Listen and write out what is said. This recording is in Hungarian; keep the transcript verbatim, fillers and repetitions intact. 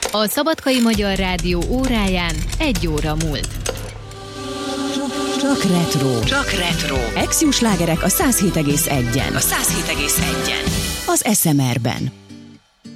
A Szabadkai Magyar Rádió óráján egy óra múlt. Csak retro. Csak retro. Ex-Jó slágerek a száz hét egész egyen. A száz hét egész egyen. Az es em er-ben.